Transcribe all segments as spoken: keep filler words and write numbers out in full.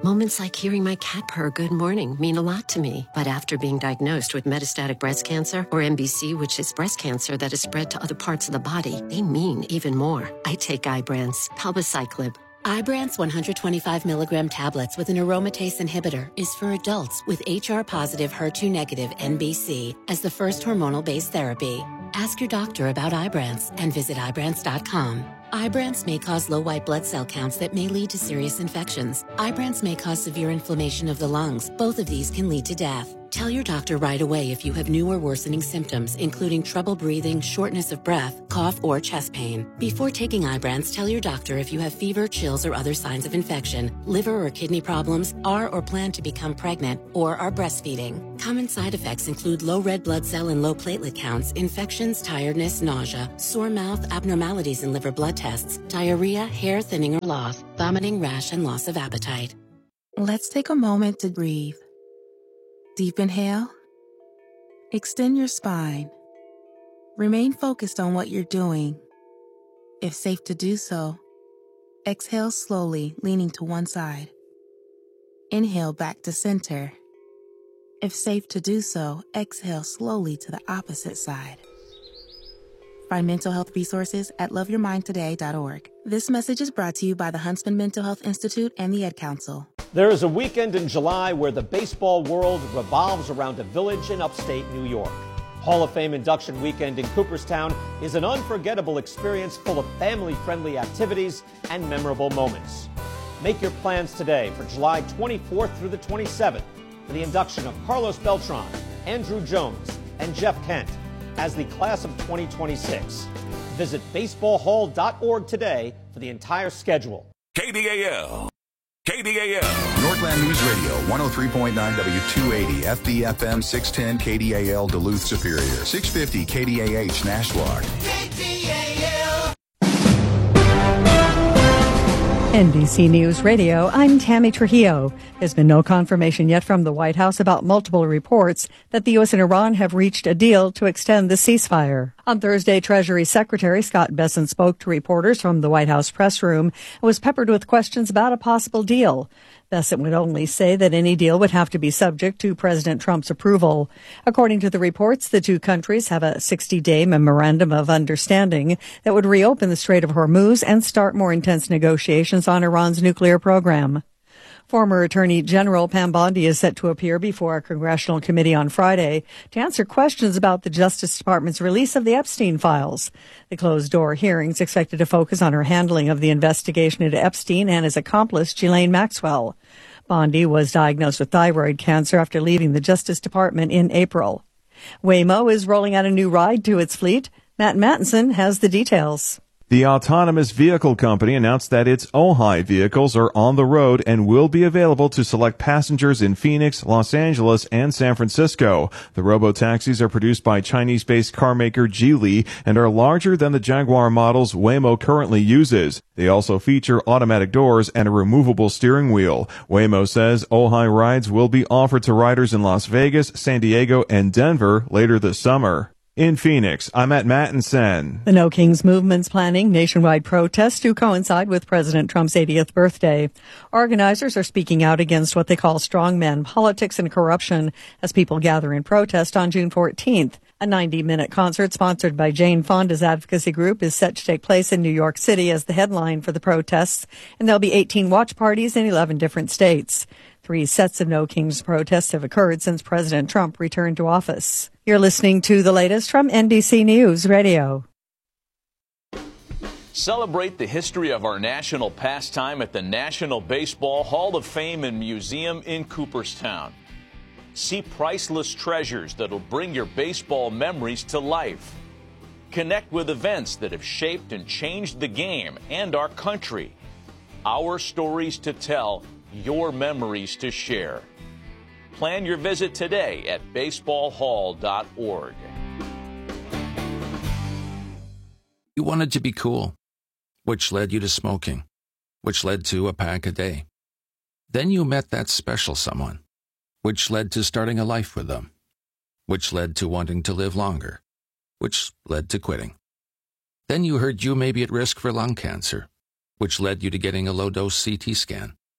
Moments like hearing my cat purr good morning mean a lot to me. But after being diagnosed with metastatic breast cancer, or M B C, which is breast cancer that is spread to other parts of the body, they mean even more. I take Ibrance, palbociclib. Ibrance one hundred twenty-five milligram tablets with an aromatase inhibitor is for adults with H R-positive, H E R two negative M B C as the first hormonal-based therapy. Ask your doctor about Ibrance and visit Ibrance dot com. Ibrance may cause low white blood cell counts that may lead to serious infections. Ibrance may cause severe inflammation of the lungs. Both of these can lead to death. Tell your doctor right away if you have new or worsening symptoms, including trouble breathing, shortness of breath, cough, or chest pain. Before taking Ibrance, tell your doctor if you have fever, chills, or other signs of infection, liver or kidney problems, are or plan to become pregnant, or are breastfeeding. Common side effects include low red blood cell and low platelet counts, infections, tiredness, nausea, sore mouth, abnormalities in liver blood tests, diarrhea, hair thinning or loss, vomiting, rash, and loss of appetite. Let's take a moment to breathe. Deep inhale. Extend your spine. Remain focused on what you're doing. If safe to do so, exhale slowly, leaning to one side. Inhale back to center. If safe to do so, exhale slowly to the opposite side. Find mental health resources at love your mind today dot org. This message is brought to you by the Huntsman Mental Health Institute and the Ad Council. There is a weekend in July where the baseball world revolves around a village in upstate New York. Hall of Fame induction weekend in Cooperstown is an unforgettable experience full of family-friendly activities and memorable moments. Make your plans today for July twenty-fourth through the twenty-seventh for the induction of Carlos Beltran, Andruw Jones, and Jeff Kent as the class of twenty twenty-six. Visit baseball hall dot org today for the entire schedule. K D A L. K D A L. Northland News Radio, one oh three point nine W two eighty, F B F M six ten, K D A L Duluth Superior, six fifty K D A H Nashwauk. K D A L. N B C News Radio, I'm Tammy Trujillo. There's been no confirmation yet from the White House about multiple reports that the U S and Iran have reached a deal to extend the ceasefire. On Thursday, Treasury Secretary Scott Bessent spoke to reporters from the White House press room and was peppered with questions about a possible deal. Bessent would only say that any deal would have to be subject to President Trump's approval. According to the reports, the two countries have a sixty-day memorandum of understanding that would reopen the Strait of Hormuz and start more intense negotiations on Iran's nuclear program. Former Attorney General Pam Bondi is set to appear before a congressional committee on Friday to answer questions about the Justice Department's release of the Epstein files. The closed-door hearings expected to focus on her handling of the investigation into Epstein and his accomplice, Ghislaine Maxwell. Bondi was diagnosed with thyroid cancer after leaving the Justice Department in April. Waymo is rolling out a new ride to its fleet. Matt Mattinson has the details. The autonomous vehicle company announced that its Ojai vehicles are on the road and will be available to select passengers in Phoenix, Los Angeles, and San Francisco. The robo-taxis are produced by Chinese-based carmaker Geely and are larger than the Jaguar models Waymo currently uses. They also feature automatic doors and a removable steering wheel. Waymo says Ojai rides will be offered to riders in Las Vegas, San Diego, and Denver later this summer. In Phoenix, I'm at Mattinson. The No Kings movement's planning nationwide protests to coincide with President Trump's eightieth birthday. Organizers are speaking out against what they call strongman politics and corruption as people gather in protest on June fourteenth. A ninety-minute concert sponsored by Jane Fonda's advocacy group is set to take place in New York City as the headline for the protests, and there'll be eighteen watch parties in eleven different states. Three sets of No Kings protests have occurred since President Trump returned to office. You're listening to the latest from N B C News Radio. Celebrate the history of our national pastime at the National Baseball Hall of Fame and Museum in Cooperstown. See priceless treasures that'll bring your baseball memories to life. Connect with events that have shaped and changed the game and our country. Our stories to tell, your memories to share. Plan your visit today at baseball hall dot org. You wanted to be cool, which led you to smoking, which led to a pack a day. Then you met that special someone, which led to starting a life with them, which led to wanting to live longer, which led to quitting. Then you heard you may be at risk for lung cancer, which led you to getting a low-dose C T scan.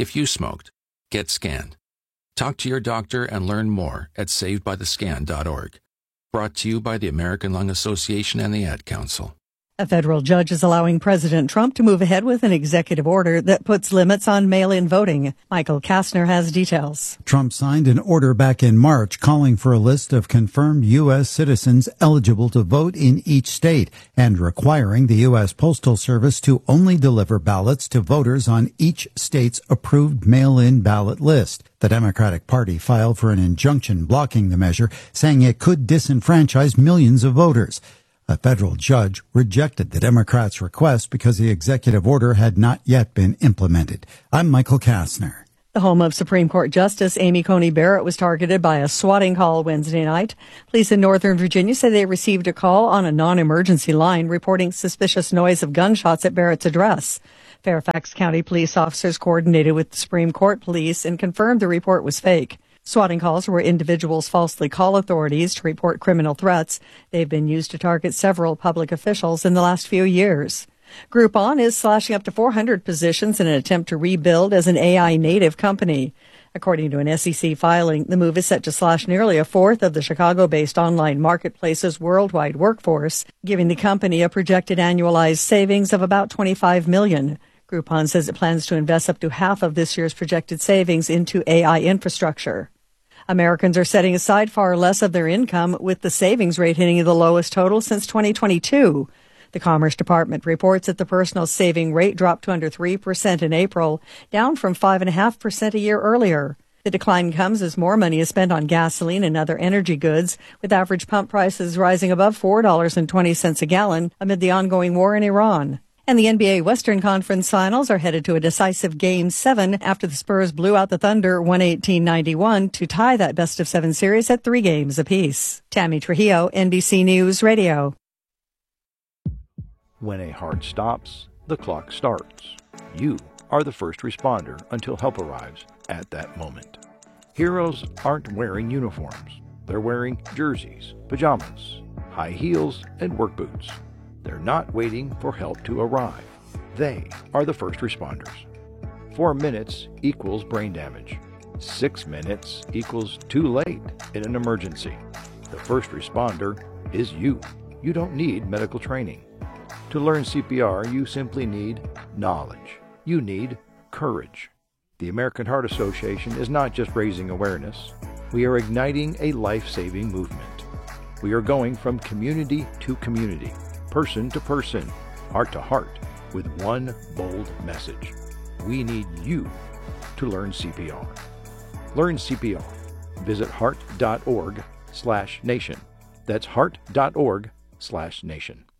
If you smoked, get scanned. Talk to your doctor and learn more at saved by the scan dot org. Brought to you by the American Lung Association and the Ad Council. A federal judge is allowing President Trump to move ahead with an executive order that puts limits on mail-in voting. Michael Kastner has details. Trump signed an order back in March calling for a list of confirmed U S citizens eligible to vote in each state and requiring the U S Postal Service to only deliver ballots to voters on each state's approved mail-in ballot list. The Democratic Party filed for an injunction blocking the measure, saying it could disenfranchise millions of voters. A federal judge rejected the Democrats' request because the executive order had not yet been implemented. I'm Michael Kastner. The home of Supreme Court Justice Amy Coney Barrett was targeted by a swatting call Wednesday night. Police in Northern Virginia say they received a call on a non-emergency line reporting suspicious noise of gunshots at Barrett's address. Fairfax County police officers coordinated with the Supreme Court police and confirmed the report was fake. Swatting calls where individuals falsely call authorities to report criminal threats. They've been used to target several public officials in the last few years. Groupon is slashing up to four hundred positions in an attempt to rebuild as an A I native company. According to an S E C filing, the move is set to slash nearly a fourth of the Chicago-based online marketplace's worldwide workforce, giving the company a projected annualized savings of about twenty-five million dollars. Groupon says it plans to invest up to half of this year's projected savings into A I infrastructure. Americans are setting aside far less of their income, with the savings rate hitting the lowest total since twenty twenty-two. The Commerce Department reports that the personal saving rate dropped to under three percent in April, down from five point five percent a year earlier. The decline comes as more money is spent on gasoline and other energy goods, with average pump prices rising above four dollars and twenty cents a gallon amid the ongoing war in Iran. And the N B A Western Conference Finals are headed to a decisive Game seven after the Spurs blew out the Thunder one eighteen ninety-one to tie that best-of-seven series at three games apiece. Tammy Trujillo, N B C News Radio. When a heart stops, the clock starts. You are the first responder until help arrives at that moment. Heroes aren't wearing uniforms. They're wearing jerseys, pajamas, high heels, and work boots. They're not waiting for help to arrive. They are the first responders. Four minutes equals brain damage. Six minutes equals too late in an emergency. The first responder is you. You don't need medical training. To learn C P R, you simply need knowledge. You need courage. The American Heart Association is not just raising awareness. We are igniting a life-saving movement. We are going from community to community, person to person, heart to heart, with one bold message. We need you to learn C P R. Learn C P R. Visit heart dot org slash nation. That's heart dot org slash nation.